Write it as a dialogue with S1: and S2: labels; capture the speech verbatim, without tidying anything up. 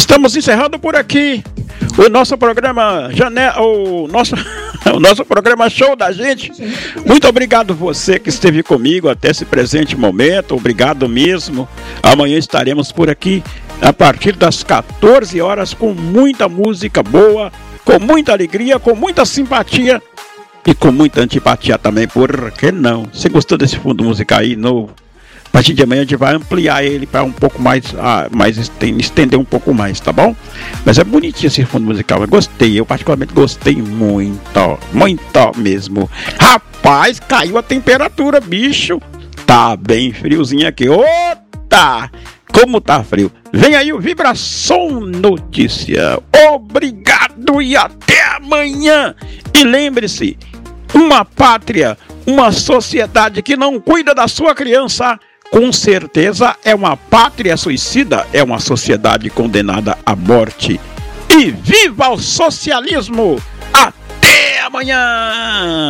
S1: Estamos encerrando por aqui o nosso programa Janela, o nosso, o nosso programa Show da Gente. Muito obrigado você que esteve comigo até esse presente momento. Obrigado mesmo. Amanhã estaremos por aqui a partir das quatorze horas com muita música boa, com muita alegria, com muita simpatia e com muita antipatia também, por que não? Você gostou desse fundo musical aí novo? A partir de amanhã a gente vai ampliar ele para um pouco mais, ah, mais estender um pouco mais, tá bom? Mas é bonitinho esse fundo musical, eu gostei, eu particularmente gostei muito, muito mesmo. Rapaz, caiu a temperatura, bicho, tá bem friozinho aqui. Ota! Como tá frio. Vem aí o Vibração Notícia. Obrigado e até amanhã. E lembre-se, uma pátria, uma sociedade que não cuida da sua criança, com certeza é uma pátria suicida, é uma sociedade condenada à morte. E viva o socialismo! Até amanhã!